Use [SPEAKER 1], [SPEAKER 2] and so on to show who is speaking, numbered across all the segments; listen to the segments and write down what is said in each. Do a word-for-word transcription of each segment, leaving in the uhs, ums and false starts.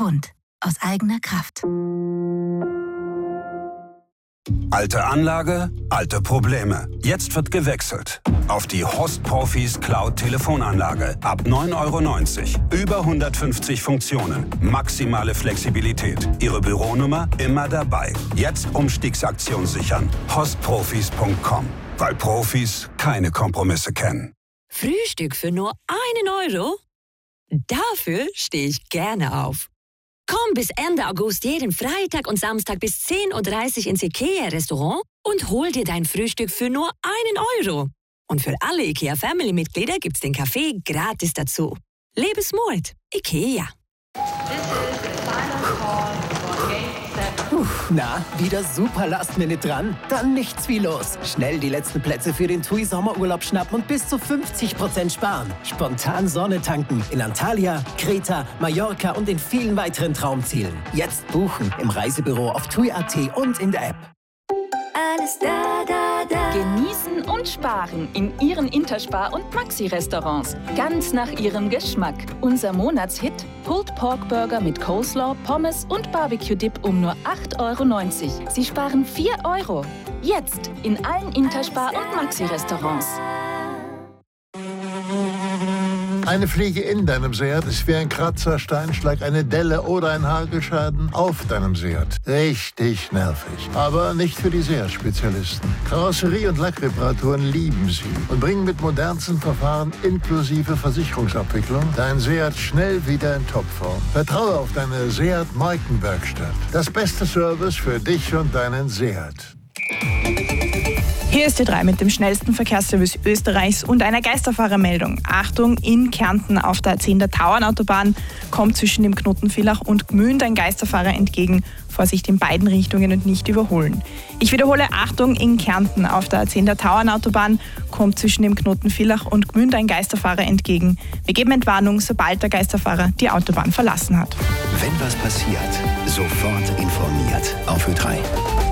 [SPEAKER 1] Verbund. Aus eigener Kraft.
[SPEAKER 2] Alte Anlage, alte Probleme. Jetzt wird gewechselt. Auf die Host Profis Cloud Telefonanlage. Ab neun Euro neunzig. Über hundertfünfzig Funktionen. Maximale Flexibilität. Ihre Büronummer immer dabei. Jetzt Umstiegsaktion sichern. hostprofis punkt com. Weil Profis keine Kompromisse kennen.
[SPEAKER 3] Frühstück für nur einen Euro? Dafür stehe ich gerne auf. Komm bis Ende August jeden Freitag und Samstag bis zehn Uhr dreißig ins IKEA-Restaurant und hol dir dein Frühstück für nur einen Euro. Und für alle IKEA-Family-Mitglieder gibt's den Kaffee gratis dazu. Lebensmut. IKEA.
[SPEAKER 4] Puh, na, wieder super Last-Minute dran? Dann nichts wie los. Schnell die letzten Plätze für den T U I Sommerurlaub schnappen und bis zu fünfzig Prozent sparen. Spontan Sonne tanken in Antalya, Kreta, Mallorca und in vielen weiteren Traumzielen. Jetzt buchen im Reisebüro auf T U I Punkt A T und in der App.
[SPEAKER 5] Alles da, da, da. Genießen und sparen in Ihren Interspar- und Maxi-Restaurants. Ganz nach Ihrem Geschmack. Unser Monatshit: Pulled Pork Burger mit Coleslaw, Pommes und Barbecue-Dip um nur acht Euro neunzig. Sie sparen vier Euro. Jetzt in allen Interspar- und Maxi-Restaurants.
[SPEAKER 6] Eine Fliege in deinem Seat ist wie ein Kratzer, Steinschlag, eine Delle oder ein Hagelschaden auf deinem Seat. Richtig nervig. Aber nicht für die Seat-Spezialisten. Karosserie- und Lackreparaturen lieben sie und bringen mit modernsten Verfahren inklusive Versicherungsabwicklung dein Seat schnell wieder in Topform. Vertraue auf deine Seat-Markenwerkstatt. Das beste Service für dich und deinen Seat.
[SPEAKER 7] Hier ist die drei mit dem schnellsten Verkehrsservice Österreichs und einer Geisterfahrermeldung. Achtung, in Kärnten auf der A zehn der Tauernautobahn kommt zwischen dem Knoten Villach und Gmünd ein Geisterfahrer entgegen. Vorsicht in beiden Richtungen und nicht überholen. Ich wiederhole, Achtung, in Kärnten auf der A zehn der Tauernautobahn kommt zwischen dem Knoten Villach und Gmünd ein Geisterfahrer entgegen. Wir geben Entwarnung, sobald der Geisterfahrer die Autobahn verlassen hat.
[SPEAKER 8] Wenn was passiert, sofort informiert. Auf Ö drei.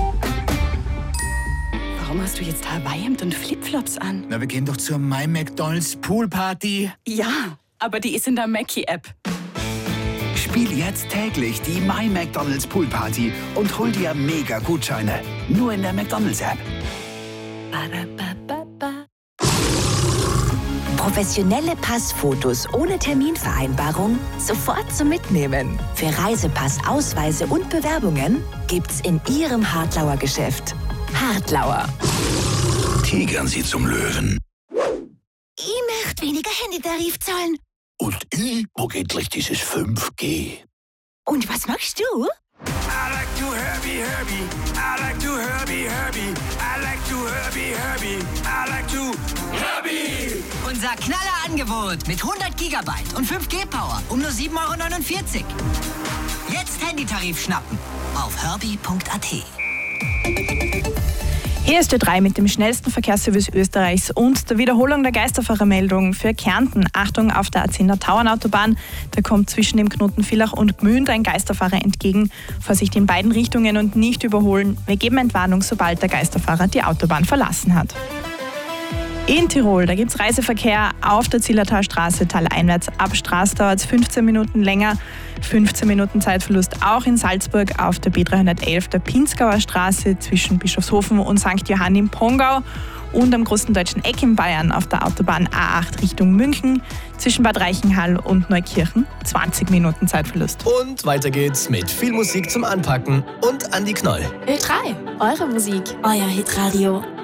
[SPEAKER 9] Warum hast du jetzt Hawaii-Hemd und Flipflops an?
[SPEAKER 10] Na, wir gehen doch zur My McDonald's Poolparty.
[SPEAKER 9] Ja, aber die ist in der Mackie-App.
[SPEAKER 8] Spiel jetzt täglich die My McDonald's Poolparty und hol dir mega Gutscheine. Nur in der McDonald's-App.
[SPEAKER 11] Professionelle Passfotos ohne Terminvereinbarung sofort zum Mitnehmen. Für Reisepass, Ausweise und Bewerbungen gibt's in Ihrem Hartlauer Geschäft. Hartlauer.
[SPEAKER 8] Tigern Sie zum Löwen.
[SPEAKER 11] Ich möchte weniger Handytarif zahlen.
[SPEAKER 8] Und ich, wo endlich dieses fünf G?
[SPEAKER 11] Und was machst du?
[SPEAKER 12] I like to Herbie, Herbie. I like to Herbie, Herbie. I like to Herbie, Herbie. I like to Herbie.
[SPEAKER 13] Unser Knallerangebot mit hundert Gigabyte und fünf G Power um nur sieben Euro neunundvierzig. Jetzt Handytarif schnappen auf herbie punkt a t.
[SPEAKER 7] Hier ist die drei mit dem schnellsten Verkehrsservice Österreichs und der Wiederholung der Geisterfahrermeldung für Kärnten. Achtung, auf der A zehn der Tauernautobahn, da kommt zwischen dem Knoten Villach und Gmünd ein Geisterfahrer entgegen. Vorsicht in beiden Richtungen und nicht überholen. Wir geben Entwarnung, sobald der Geisterfahrer die Autobahn verlassen hat. In Tirol, da gibt es Reiseverkehr auf der Zillertalstraße taleinwärts. Ab Straß dauert es fünfzehn Minuten länger. fünfzehn Minuten Zeitverlust auch in Salzburg auf der B dreihundertelf der Pinzgauer Straße zwischen Bischofshofen und Sankt Johann im Pongau. Und am großen deutschen Eck in Bayern auf der Autobahn A acht Richtung München zwischen Bad Reichenhall und Neukirchen. zwanzig Minuten Zeitverlust.
[SPEAKER 14] Und weiter geht's mit viel Musik zum Anpacken und Andi Knoll.
[SPEAKER 15] Ö drei, eure Musik, euer Hitradio.